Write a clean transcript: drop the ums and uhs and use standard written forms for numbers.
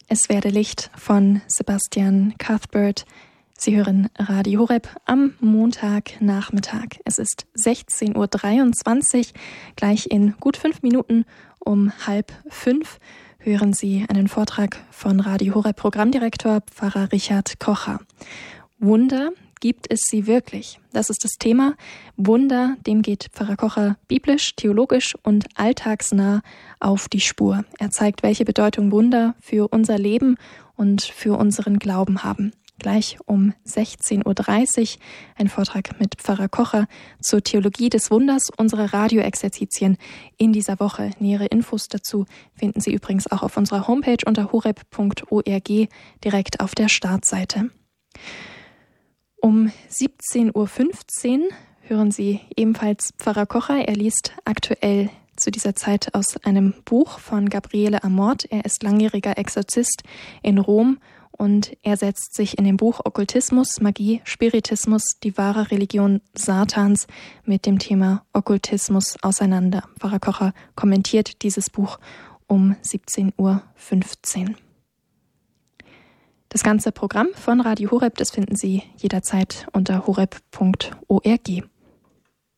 Es werde Licht von Sebastian Cuthbert. Sie hören Radio Horeb am Montagnachmittag. Es ist 16.23 Uhr. Gleich in gut 5 Minuten um 4:30 hören Sie einen Vortrag von Radio Horeb Programmdirektor Pfarrer Richard Kocher. Wunder, gibt es sie wirklich? Das ist das Thema. Wunder, dem geht Pfarrer Kocher biblisch, theologisch und alltagsnah auf die Spur. Er zeigt, welche Bedeutung Wunder für unser Leben und für unseren Glauben haben. Gleich um 16.30 Uhr ein Vortrag mit Pfarrer Kocher zur Theologie des Wunders, unsere Radioexerzitien in dieser Woche. Nähere Infos dazu finden Sie übrigens auch auf unserer Homepage unter horeb.org direkt auf der Startseite. Um 17.15 Uhr hören Sie ebenfalls Pfarrer Kocher. Er liest aktuell zu dieser Zeit aus einem Buch von Gabriele Amort. Er ist langjähriger Exorzist in Rom und er setzt sich in dem Buch Okkultismus, Magie, Spiritismus, die wahre Religion Satans mit dem Thema Okkultismus auseinander. Pfarrer Kocher kommentiert dieses Buch um 17.15 Uhr. Das ganze Programm von Radio Horeb, das finden Sie jederzeit unter horeb.org.